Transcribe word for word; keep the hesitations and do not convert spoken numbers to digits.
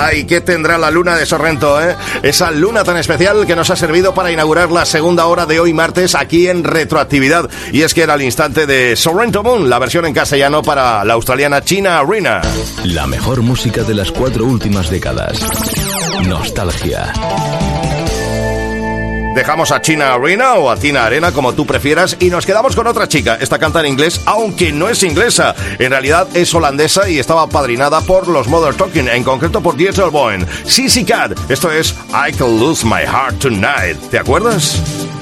Ay, ¿qué tendrá la luna de Sorrento, eh? Esa luna tan especial que nos ha servido para inaugurar la segunda hora de hoy martes aquí en Retroactividad. Y es que era el instante de Sorrento Moon, la versión en castellano para la australiana China Arena. La mejor música de las cuatro últimas décadas. Nostalgia. Dejamos a China Arena o a Tina Arena, como tú prefieras, y nos quedamos con otra chica. Esta canta en inglés, aunque no es inglesa. En realidad es holandesa y estaba padrinada por los Mother Talking, en concreto por Dieter Bohlen. Sissy Cat, esto es I Can Lose My Heart Tonight. ¿Te acuerdas?